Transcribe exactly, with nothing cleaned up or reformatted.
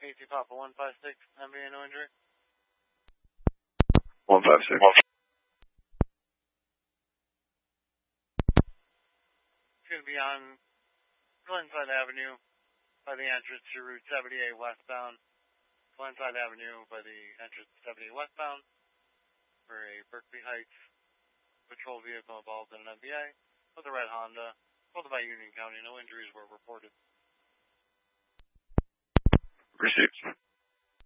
A T Papa one five six, M V A, no injury. one five six. It's going to be on Glenside Avenue by the entrance to Route seventy-eight westbound. Glenside Avenue by the entrance to seventy-eight westbound for a Berkeley Heights patrol vehicle involved in an M V A with a red Honda, pulled by Union County. No injuries were reported. Received.